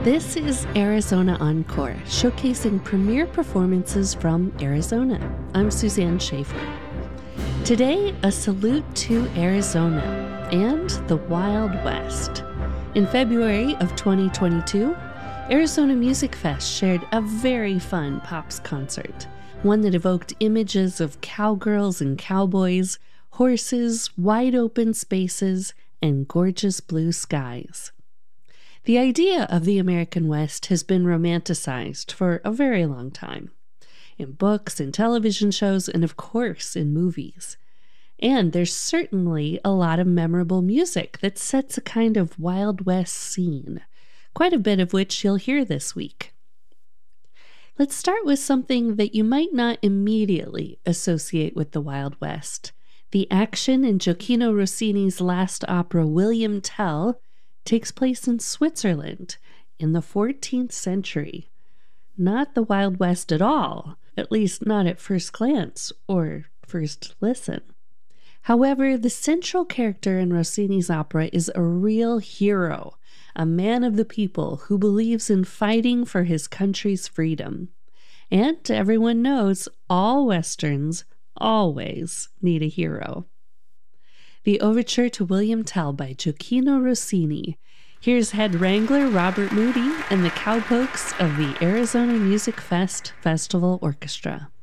This is Arizona Encore, showcasing premier performances from Arizona. I'm Suzanne Schaefer. Today, a salute to Arizona and the Wild West. In February of 2022, Arizona Music Fest shared a very fun Pops concert, one that evoked images of cowgirls and cowboys, horses, wide open spaces, and gorgeous blue skies. The idea of the American West has been romanticized for a very long time, in books, in television shows, and of course in movies. And there's certainly a lot of memorable music that sets a kind of Wild West scene, quite a bit of which you'll hear this week. Let's start with something that you might not immediately associate with the Wild West. The action in Gioachino Rossini's last opera, William Tell, takes place in Switzerland in the 14th century. Not the Wild West at all, at least not at first glance or first listen. However, the central character in Rossini's opera is a real hero, a man of the people who believes in fighting for his country's freedom. And everyone knows all Westerns always need a hero. The Overture to William Tell by Gioachino Rossini. Here's head wrangler Robert Moody and the Cowpokes of the Arizona Music Fest Festival Orchestra.